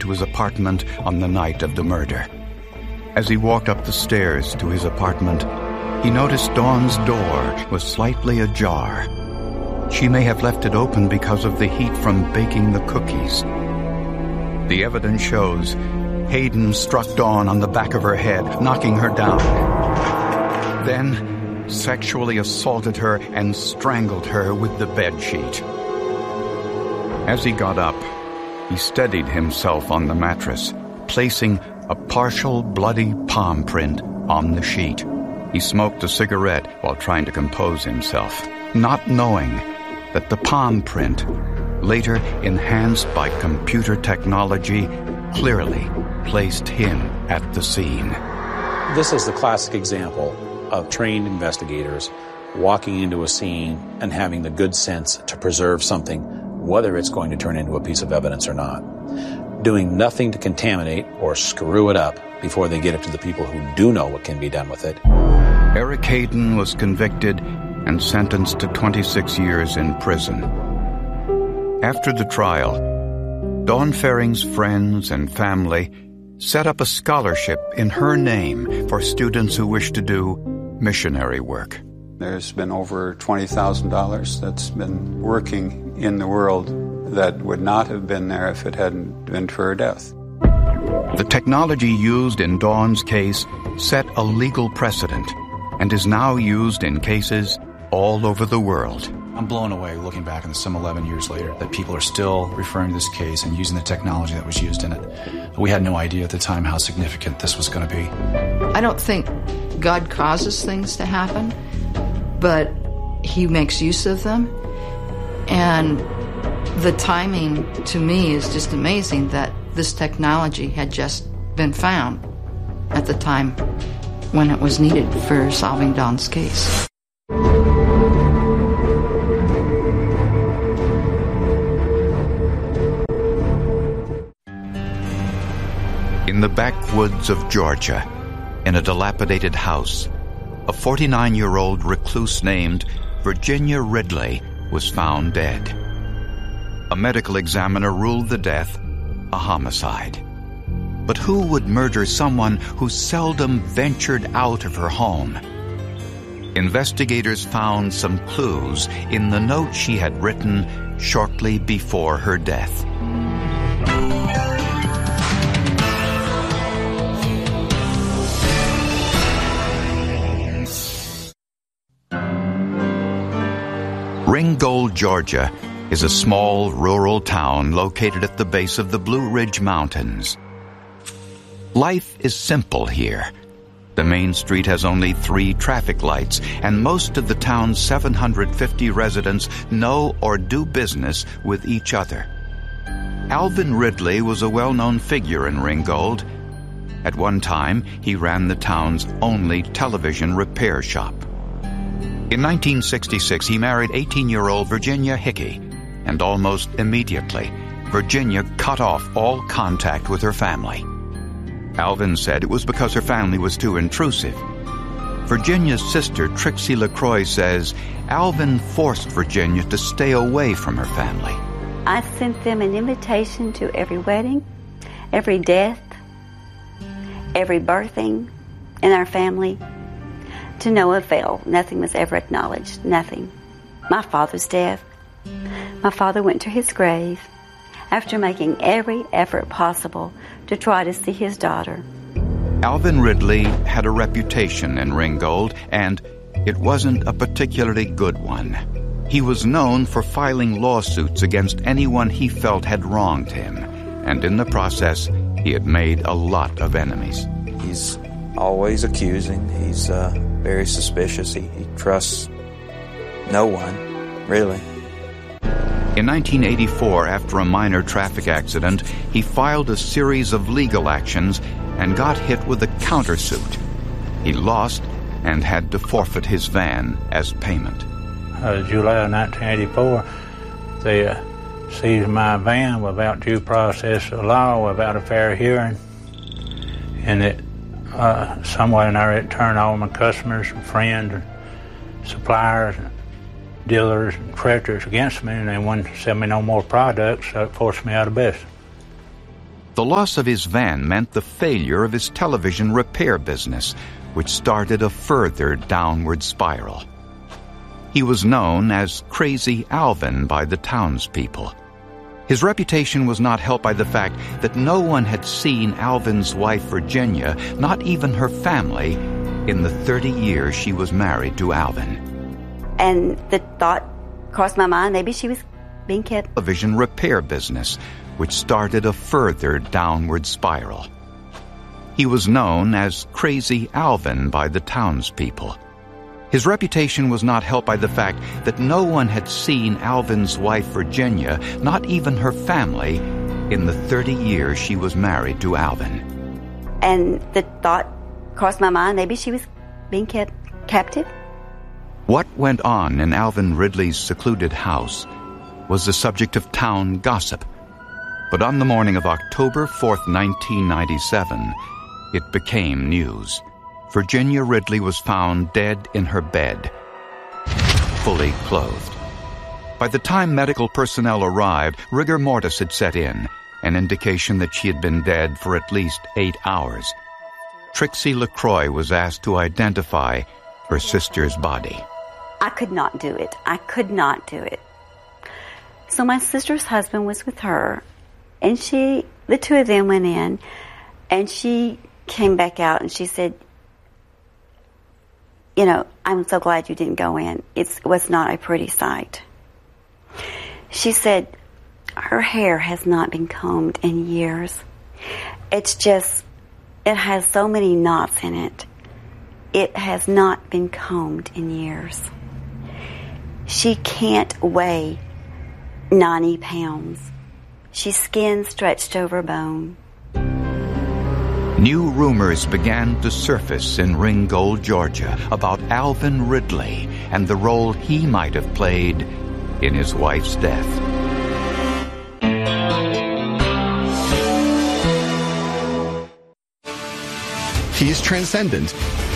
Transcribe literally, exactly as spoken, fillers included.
to his apartment on the night of the murder. As he walked up the stairs to his apartment, he noticed Dawn's door was slightly ajar. She may have left it open because of the heat from baking the cookies. The evidence shows Hayden struck Dawn on the back of her head, knocking her down. Then sexually assaulted her and strangled her with the bedsheet. As he got up, he steadied himself on the mattress, placing a partial bloody palm print on the sheet. He smoked a cigarette while trying to compose himself, not knowing that the palm print, later enhanced by computer technology, clearly placed him at the scene. This is the classic example of trained investigators walking into a scene and having the good sense to preserve something, whether it's going to turn into a piece of evidence or not. Doing nothing to contaminate or screw it up before they get it to the people who do know what can be done with it. Eric Hayden was convicted and sentenced to twenty-six years in prison. After the trial, Dawn Fering's friends and family set up a scholarship in her name for students who wish to do missionary work. There's been over twenty thousand dollars that's been working in the world that would not have been there if it hadn't been for her death. The technology used in Dawn's case set a legal precedent and is now used in cases all over the world. I'm blown away looking back on this some eleven years later that people are still referring to this case and using the technology that was used in it. We had no idea at the time how significant this was going to be. I don't think God causes things to happen, but He makes use of them. And the timing, to me, is just amazing that this technology had just been found at the time when it was needed for solving Dawn's case. In the backwoods of Georgia, in a dilapidated house, a forty-nine-year-old recluse named Virginia Ridley was found dead. A medical examiner ruled the death a homicide. But who would murder someone who seldom ventured out of her home? Investigators found some clues in the note she had written shortly before her death. Ringgold, Georgia, is a small rural town located at the base of the Blue Ridge Mountains. Life is simple here. The main street has only three traffic lights, and most of the town's seven hundred fifty residents know or do business with each other. Alvin Ridley was a well-known figure in Ringgold. At one time, he ran the town's only television repair shop. In nineteen sixty-six, he married eighteen-year-old Virginia Hickey, and almost immediately, Virginia cut off all contact with her family. Alvin said it was because her family was too intrusive. Virginia's sister, Trixie LaCroix, says Alvin forced Virginia to stay away from her family. I sent them an invitation to every wedding, every death, every birthing in our family. To no avail. Nothing was ever acknowledged. Nothing. My father's death. My father went to his grave after making every effort possible to try to see his daughter. Alvin Ridley had a reputation in Ringgold, and it wasn't a particularly good one. He was known for filing lawsuits against anyone he felt had wronged him, and in the process, he had made a lot of enemies. He's always accusing. He's uh, very suspicious. He, he trusts no one, really. In nineteen eighty-four, after a minor traffic accident, he filed a series of legal actions and got hit with a countersuit. He lost and had to forfeit his van as payment. Uh, July of nineteen eighty-four, they uh, seized my van without due process of law, without a fair hearing, and it uh, somewhere in there it turned all my customers and friends and suppliers and dealers and creditors against me, and they wouldn't sell me no more products, so it forced me out of business. The loss of his van meant the failure of his television repair business, which started a further downward spiral. He was known as Crazy Alvin by the townspeople. His reputation was not helped by the fact that no one had seen Alvin's wife Virginia, not even her family, in the thirty years she was married to Alvin. And the thought crossed my mind, maybe she was being kept. Television repair business, which started a further downward spiral. He was known as Crazy Alvin by the townspeople. His reputation was not helped by the fact that no one had seen Alvin's wife Virginia, not even her family, in the thirty years she was married to Alvin. And the thought crossed my mind, maybe she was being kept captive. What went on in Alvin Ridley's secluded house was the subject of town gossip. But on the morning of October fourth, nineteen ninety-seven, it became news. Virginia Ridley was found dead in her bed, fully clothed. By the time medical personnel arrived, rigor mortis had set in, an indication that she had been dead for at least eight hours. Trixie LaCroix was asked to identify her sister's body. I could not do it. I could not do it. So my sister's husband was with her, and she, the two of them went in, and she came back out and she said, you know, I'm so glad you didn't go in. It's, it was not a pretty sight. She said, her hair has not been combed in years. It's just, it has so many knots in it. It has not been combed in years. She can't weigh ninety pounds. She's skin stretched over bone. New rumors began to surface in Ringgold, Georgia, about Alvin Ridley and the role he might have played in his wife's death. He's transcendent,